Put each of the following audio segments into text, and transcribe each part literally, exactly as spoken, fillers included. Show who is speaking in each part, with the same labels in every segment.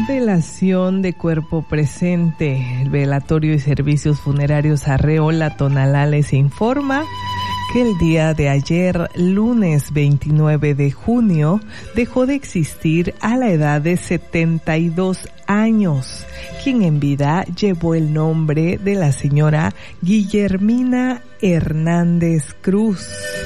Speaker 1: Velación de cuerpo presente. El velatorio y servicios funerarios Arreola Tonalá les informa que el día de ayer, lunes veintinueve de junio, dejó de existir a la edad de setenta y dos años, quien en vida llevó el nombre de la señora Guillermina Hernández Cruz.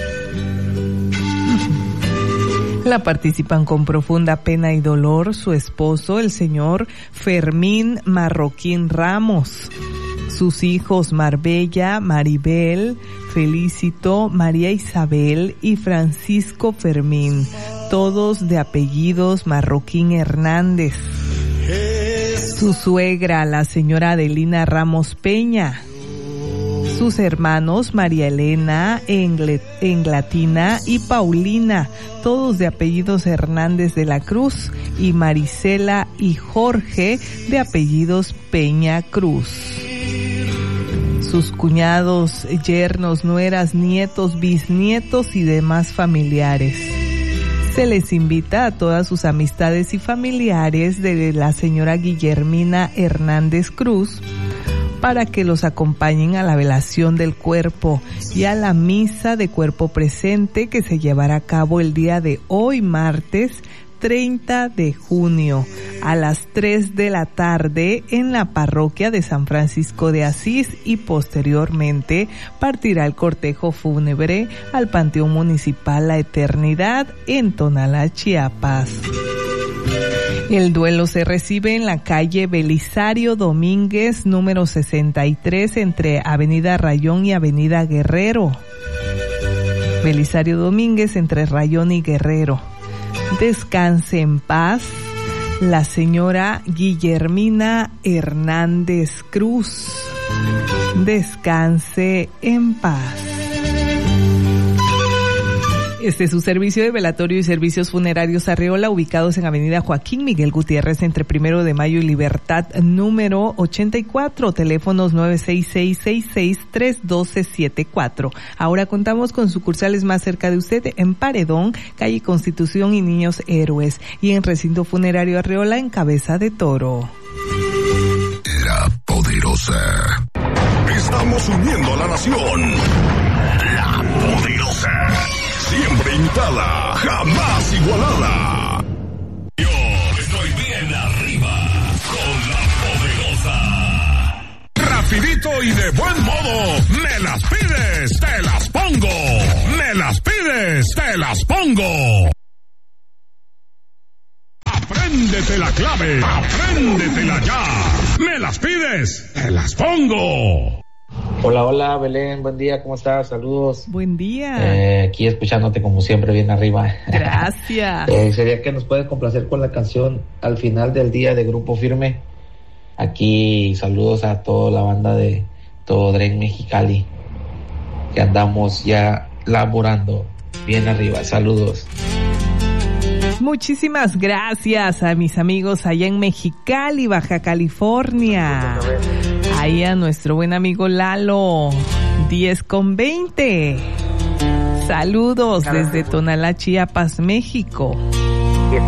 Speaker 1: La participan con profunda pena y dolor su esposo, el señor Fermín Marroquín Ramos, sus hijos Marbella, Maribel, Felicito, María Isabel y Francisco Fermín, todos de apellidos Marroquín Hernández. Su suegra, la señora Adelina Ramos Peña. Sus hermanos María Elena, Englatina y Paulina, todos de apellidos Hernández de la Cruz, y Marisela y Jorge de apellidos Peña Cruz. Sus cuñados, yernos, nueras, nietos, bisnietos y demás familiares. Se les invita a todas sus amistades y familiares de la señora Guillermina Hernández Cruz para que los acompañen a la velación del cuerpo y a la misa de cuerpo presente que se llevará a cabo el día de hoy, martes treinta de junio, a las tres de la tarde en la parroquia de San Francisco de Asís, y posteriormente partirá el cortejo fúnebre al Panteón Municipal La Eternidad en Tonalá, Chiapas. El duelo se recibe en la calle Belisario Domínguez, número sesenta y tres, entre Avenida Rayón y Avenida Guerrero. Belisario Domínguez entre Rayón y Guerrero. Descanse en paz la señora Guillermina Hernández Cruz. Descanse en paz. Este es su servicio de velatorio y servicios funerarios Arreola, ubicados en Avenida Joaquín Miguel Gutiérrez, entre Primero de Mayo y Libertad, número ochenta y cuatro, teléfonos nueve seis seis, seis seis tres, uno dos siete cuatro. Ahora contamos con sucursales más cerca de usted en Paredón, calle Constitución y Niños Héroes, y en Recinto Funerario Arreola en Cabeza de Toro.
Speaker 2: La Poderosa. Estamos uniendo a la nación. La Poderosa. Siempre imitada, jamás igualada. Yo estoy bien arriba con la Poderosa. Rapidito y de buen modo, me las pides, te las pongo. Me las pides, te las pongo. Apréndete la clave, apréndetela ya. Me las pides, te las pongo.
Speaker 3: Hola, hola, Belén, buen día, ¿cómo estás? Saludos.
Speaker 1: Buen día.
Speaker 3: Eh, aquí escuchándote como siempre, bien arriba.
Speaker 1: Gracias.
Speaker 3: eh, sería que nos puedes complacer con la canción Al Final del Día de Grupo Firme. Aquí saludos a toda la banda de Todo Dren Mexicali, que andamos ya laborando bien arriba. Saludos.
Speaker 1: Muchísimas gracias a mis amigos allá en Mexicali, Baja California. Ahí a nuestro buen amigo Lalo, diez con veinte. Saludos desde Tonalá, Chiapas, México.